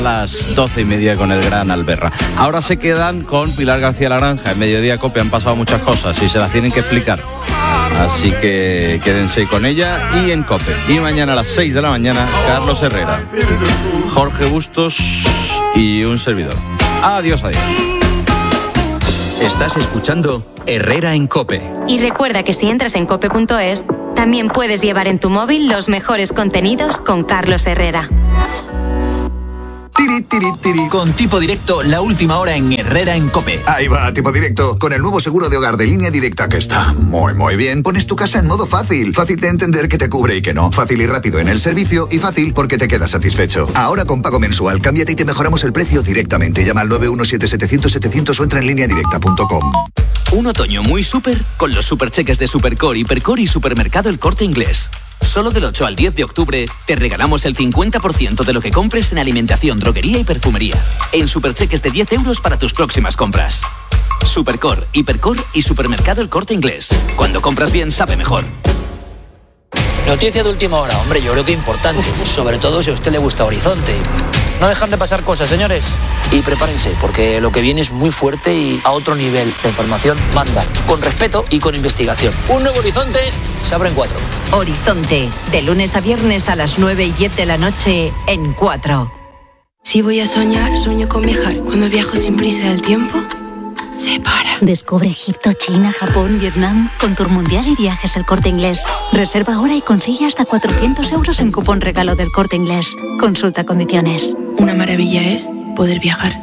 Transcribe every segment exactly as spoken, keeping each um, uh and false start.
las doce y media con el Gran Alberra. Ahora se quedan con Pilar García Laranja. En Mediodía Cope han pasado muchas cosas y se las tienen que explicar. Así que quédense con ella y en Cope. Y mañana a las seis de la mañana, Carlos Herrera, Jorge Bustos y un servidor. Adiós, adiós. Estás escuchando Herrera en Cope. Y recuerda que si entras en cope punto es, también puedes llevar en tu móvil los mejores contenidos con Carlos Herrera. Tiri, tiri, tiri. Con Tipo Directo, la última hora en Herrera en Cope. Ahí va, Tipo Directo, con el nuevo seguro de hogar de Línea Directa que está muy, muy bien. Pones tu casa en modo fácil. Fácil de entender que te cubre y que no. Fácil y rápido en el servicio y fácil porque te quedas satisfecho. Ahora con pago mensual, cámbiate y te mejoramos el precio directamente. Llama al nueve uno siete setecientos setecientos o entra en línea directa punto com. Un otoño muy súper con los supercheques de Supercore, Hipercore y Supermercado El Corte Inglés. Solo del ocho al diez de octubre te regalamos el cincuenta por ciento de lo que compres en alimentación, droguería y perfumería. En supercheques de diez euros para tus próximas compras. Supercore, Hipercore y Supermercado El Corte Inglés. Cuando compras bien, sabe mejor. Noticia de última hora, hombre, yo creo que importante. Sobre todo si a usted le gusta Horizonte. No dejan de pasar cosas, señores. Y prepárense, porque lo que viene es muy fuerte y a otro nivel. La información manda, con respeto y con investigación. Un nuevo Horizonte se abre en cuatro. Horizonte, de lunes a viernes a las nueve y diez de la noche en cuatro. Si voy a soñar, sueño con viajar. Cuando viajo sin prisa del tiempo, se para. Descubre Egipto, China, Japón, Vietnam con Tour Mundial y Viajes El Corte Inglés. Reserva ahora y consigue hasta cuatrocientos euros en cupón regalo del Corte Inglés. Consulta condiciones. Una maravilla es poder viajar.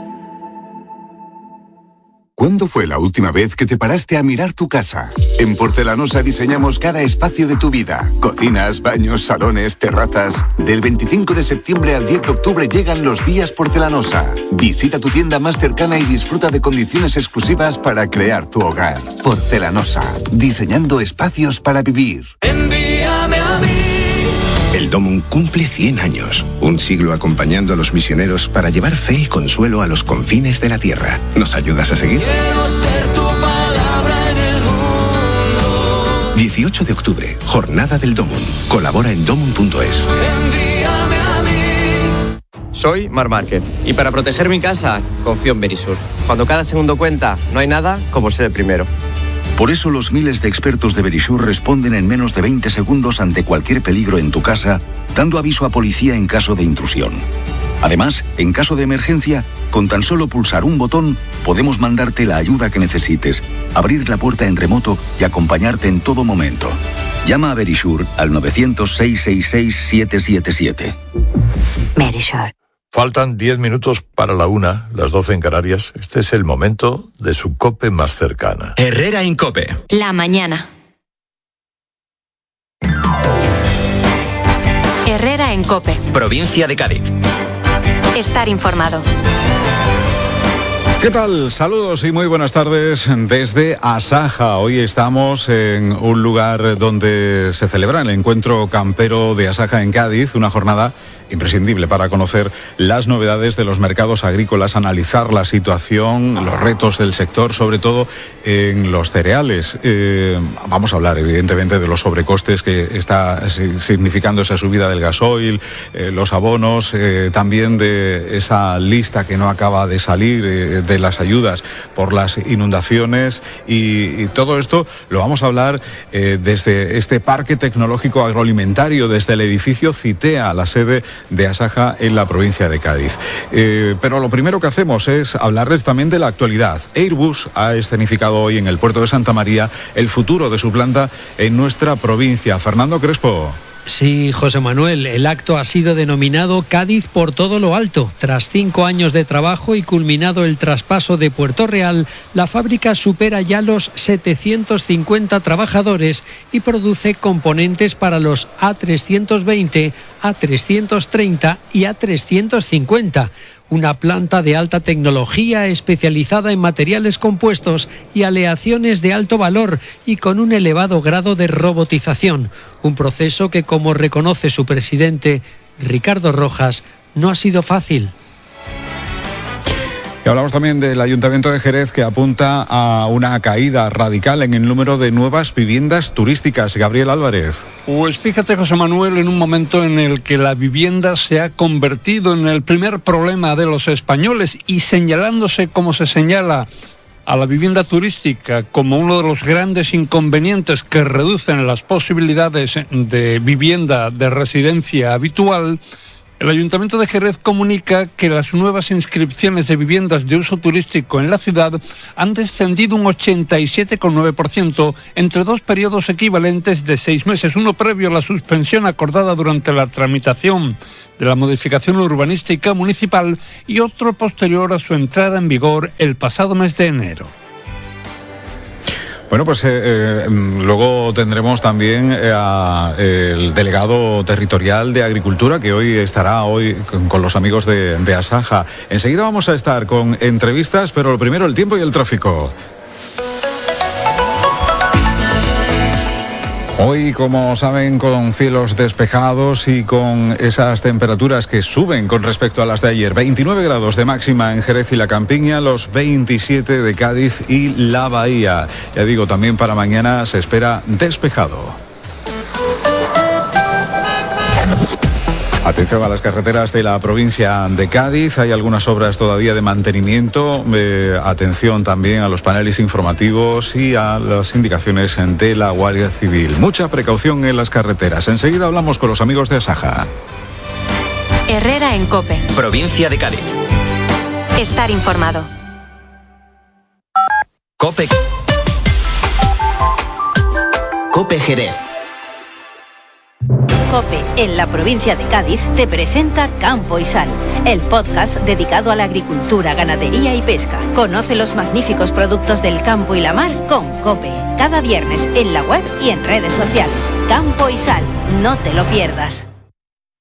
¿Cuándo fue la última vez que te paraste a mirar tu casa? En Porcelanosa diseñamos cada espacio de tu vida. Cocinas, baños, salones, terrazas. Del veinticinco de septiembre al diez de octubre llegan los días Porcelanosa. Visita tu tienda más cercana y disfruta de condiciones exclusivas para crear tu hogar. Porcelanosa, diseñando espacios para vivir. Envíame a mí. El Domum cumple cien años, un siglo acompañando a los misioneros para llevar fe y consuelo a los confines de la tierra. ¿Nos ayudas a seguir? Quiero ser tu palabra en el mundo. dieciocho de octubre, Jornada del Domum. Colabora en domum punto es. Envíame a mí. Soy Mar Márquez y para proteger mi casa confío en Verisur. Cuando cada segundo cuenta, no hay nada como ser el primero. Por eso los miles de expertos de Verisur responden en menos de veinte segundos ante cualquier peligro en tu casa, dando aviso a policía en caso de intrusión. Además, en caso de emergencia, con tan solo pulsar un botón, podemos mandarte la ayuda que necesites, abrir la puerta en remoto y acompañarte en todo momento. Llama a Verisur al nueve cero cero, seis seis seis, siete siete siete. Verisur. Faltan diez minutos para la una, las doce en Canarias. Este es el momento de su COPE más cercana. Herrera en Cope. La mañana. Herrera en Cope. Provincia de Cádiz. Estar informado. ¿Qué tal? Saludos y muy buenas tardes desde Asaja. Hoy estamos en un lugar donde se celebra el encuentro campero de Asaja en Cádiz, una jornada imprescindible para conocer las novedades de los mercados agrícolas, analizar la situación, los retos del sector, sobre todo en los cereales. Eh, vamos a hablar, evidentemente, de los sobrecostes que está significando esa subida del gasoil, eh, los abonos, eh, también de esa lista que no acaba de salir eh, de las ayudas por las inundaciones y, y todo esto lo vamos a hablar eh, desde este Parque Tecnológico Agroalimentario, desde el edificio Citea, la sede de Asaja en la provincia de Cádiz. Eh, pero lo primero que hacemos es hablarles también de la actualidad. Airbus ha escenificado hoy en el puerto de Santa María el futuro de su planta en nuestra provincia. Fernando Crespo. Sí, José Manuel, el acto ha sido denominado Cádiz por todo lo alto. Tras cinco años de trabajo y culminado el traspaso de Puerto Real, la fábrica supera ya los setecientos cincuenta trabajadores y produce componentes para los A trescientos veinte, A trescientos treinta y A trescientos cincuenta. Una planta de alta tecnología especializada en materiales compuestos y aleaciones de alto valor y con un elevado grado de robotización. Un proceso que, como reconoce su presidente, Ricardo Rojas, no ha sido fácil. Y hablamos también del Ayuntamiento de Jerez, que apunta a una caída radical en el número de nuevas viviendas turísticas. Gabriel Álvarez. Pues fíjate, José Manuel, en un momento en el que la vivienda se ha convertido en el primer problema de los españoles y señalándose como se señala a la vivienda turística como uno de los grandes inconvenientes que reducen las posibilidades de vivienda de residencia habitual, el Ayuntamiento de Jerez comunica que las nuevas inscripciones de viviendas de uso turístico en la ciudad han descendido un ochenta y siete coma nueve por ciento entre dos periodos equivalentes de seis meses, uno previo a la suspensión acordada durante la tramitación de la modificación urbanística municipal y otro posterior a su entrada en vigor el pasado mes de enero. Bueno, pues eh, eh, luego tendremos también eh, a, eh, el delegado territorial de Agricultura, que hoy estará hoy con, con los amigos de, de Asaja. Enseguida vamos a estar con entrevistas, pero lo primero, el tiempo y el tráfico. Hoy, como saben, con cielos despejados y con esas temperaturas que suben con respecto a las de ayer. veintinueve grados de máxima en Jerez y la Campiña, los veintisiete de Cádiz y la Bahía. Ya digo, también para mañana se espera despejado. Atención a las carreteras de la provincia de Cádiz, hay algunas obras todavía de mantenimiento. Eh, atención también a los paneles informativos y a las indicaciones de la Guardia Civil. Mucha precaución en las carreteras. Enseguida hablamos con los amigos de Asaja. Herrera en COPE. Provincia de Cádiz. Estar informado. COPE. COPE Jerez. COPE, en la provincia de Cádiz, te presenta Campo y Sal, el podcast dedicado a la agricultura, ganadería y pesca. Conoce los magníficos productos del campo y la mar con COPE. Cada viernes en la web y en redes sociales. Campo y Sal, no te lo pierdas.